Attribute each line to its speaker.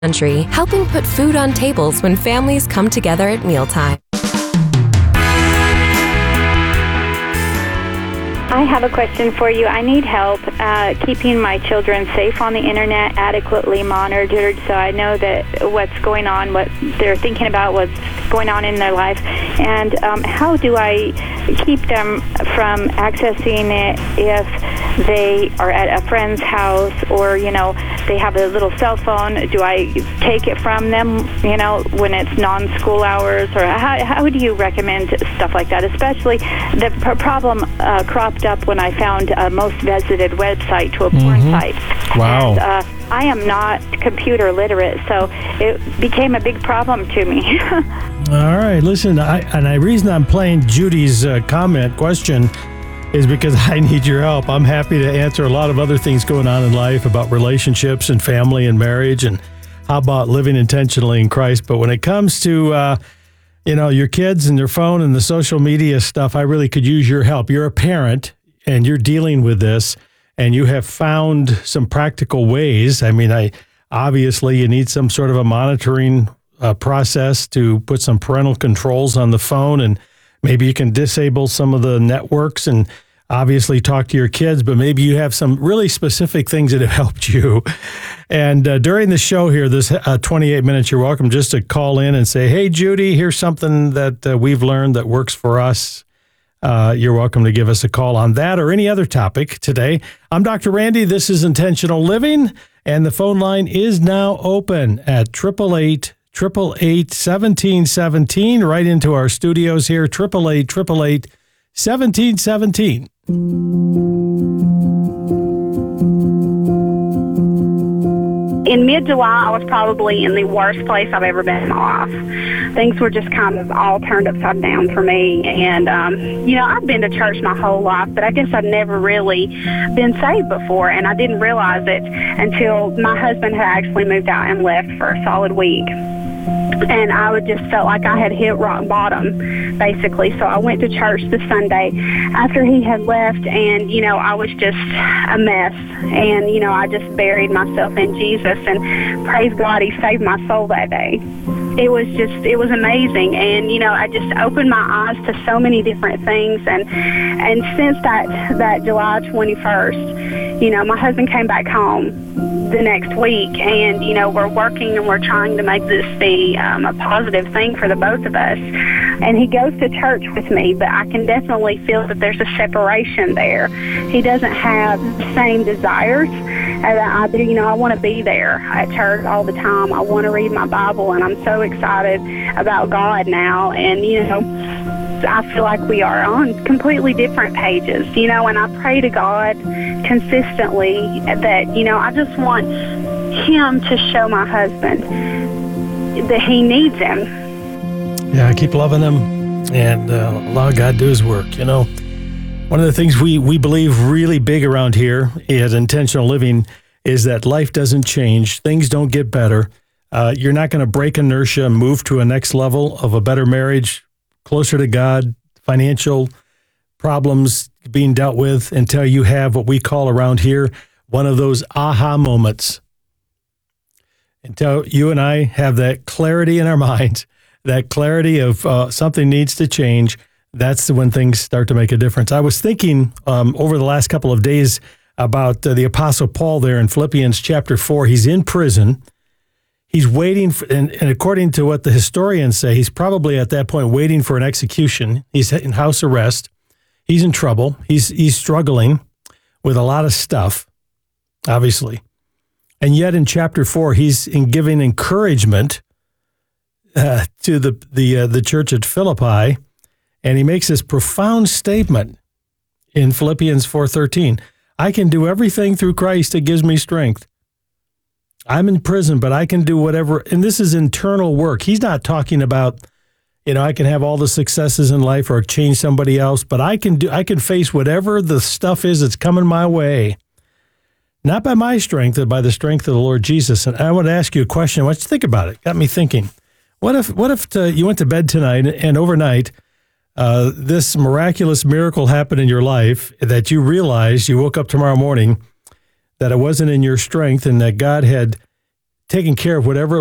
Speaker 1: country, helping put food on tables when families come together at mealtime.
Speaker 2: I have a question for you. I need help keeping my children safe on the internet, adequately monitored, so I know that what's going on, what they're thinking about, what's going on in their life, and how do I keep them from accessing it if they are at a friend's house or, they have a little cell phone? Do I take it from them, when it's non-school hours? Or how do you recommend stuff like that? Especially the problem cropped up when I found a most visited website to a porn site.
Speaker 3: Wow.
Speaker 2: And, I am not computer literate, so it became a big problem to me.
Speaker 3: All right, listen, the reason I'm playing Judy's question is because I need your help. I'm happy to answer a lot of other things going on in life about relationships and family and marriage and how about living intentionally in Christ. But when it comes to, your kids and their phone and the social media stuff, I really could use your help. You're a parent and you're dealing with this and you have found some practical ways. Obviously you need some sort of a monitoring process to put some parental controls on the phone, and maybe you can disable some of the networks and obviously talk to your kids, but maybe you have some really specific things that have helped you. And during the show here, this 28 minutes, you're welcome just to call in and say, hey, Judy, here's something that we've learned that works for us. You're welcome to give us a call on that or any other topic today. I'm Dr. Randy. This is Intentional Living, and the phone line is now open at 888-888-1717, right into our studios here, 888-888-1717.
Speaker 4: In mid-July, I was probably in the worst place I've ever been in my life. Things were just kind of all turned upside down for me. And, I've been to church my whole life, but I guess I'd never really been saved before. And I didn't realize it until my husband had actually moved out and left for a solid week. And I just felt like I had hit rock bottom, basically. So I went to church this Sunday after he had left, and, I was just a mess. And, I just buried myself in Jesus, and praise God, he saved my soul that day. It was amazing. And, I just opened my eyes to so many different things. And since that July 21st, my husband came back home the next week, and, we're working and we're trying to make this be a positive thing for the both of us. And he goes to church with me, but I can definitely feel that there's a separation there. He doesn't have the same desires that I do. I want to be there at church all the time. I want to read my Bible, and I'm so excited about God now. And, I feel like we are on completely different pages, and I pray to God consistently that, I just want him to show my husband that he needs him.
Speaker 3: Yeah, keep loving him and allow God to do his work. One of the things we believe really big around here at Intentional Living is that life doesn't change. Things don't get better. You're not going to break inertia and move to a next level of a better marriage, closer to God, financial problems being dealt with until you have what we call around here one of those aha moments. Until you and I have that clarity in our minds, that clarity of something needs to change, that's when things start to make a difference. I was thinking over the last couple of days about the Apostle Paul there in Philippians chapter 4. He's in prison. He's waiting, and according to what the historians say, he's probably at that point waiting for an execution. He's in house arrest. He's in trouble. He's struggling with a lot of stuff, obviously. And yet in chapter 4, he's giving encouragement to the church at Philippi, and he makes this profound statement in Philippians 4:13. I can do everything through Christ that gives me strength. I'm in prison, but I can do whatever. And this is internal work. He's not talking about, I can have all the successes in life or change somebody else, but I can face whatever the stuff is that's coming my way. Not by my strength, but by the strength of the Lord Jesus. And I want to ask you a question. I want you to think about it. Got me thinking. What if you went to bed tonight and overnight, this miraculous miracle happened in your life that you realized you woke up tomorrow morning that it wasn't in your strength and that God had taking care of whatever